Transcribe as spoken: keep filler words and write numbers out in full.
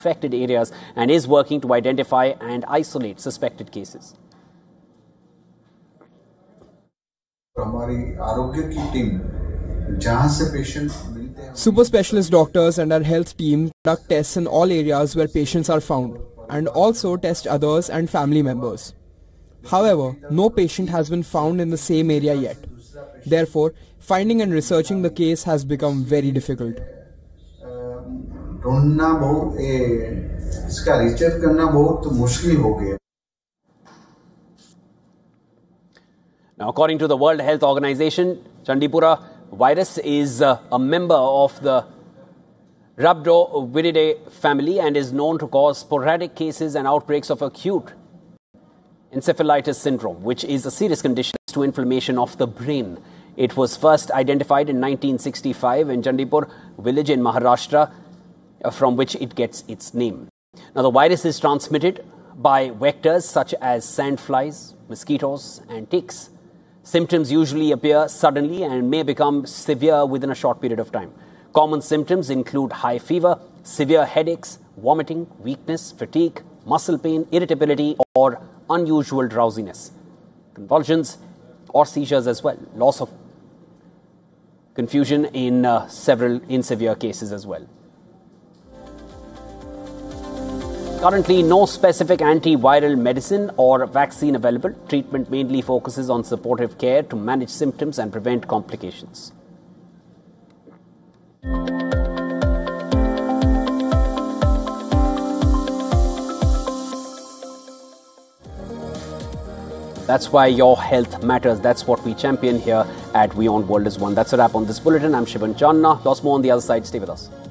affected areas and is working to identify and isolate suspected cases. Super specialist doctors and our health team conduct tests in all areas where patients are found and also test others and family members. However, no patient has been found in the same area yet. Therefore, finding and researching the case has become very difficult. Now, according to the World Health Organization, Chandipura virus is uh, a member of the Rhabdoviridae family and is known to cause sporadic cases and outbreaks of acute encephalitis syndrome, which is a serious condition to inflammation of the brain. It was first identified in nineteen sixty-five in Chandipur village in Maharashtra, from which it gets its name. Now, the virus is transmitted by vectors such as sandflies, mosquitoes, and ticks. Symptoms usually appear suddenly and may become severe within a short period of time. Common symptoms include high fever, severe headaches, vomiting, weakness, fatigue, muscle pain, irritability, or unusual drowsiness, convulsions or seizures as well, loss of confusion in uh, several in severe cases as well. Currently, no specific antiviral medicine or vaccine available. Treatment mainly focuses on supportive care to manage symptoms and prevent complications. That's why your health matters. That's what we champion here at WION World is One. That's a wrap on this bulletin. I'm Shivan Channa. Lots more on the other side. Stay with us.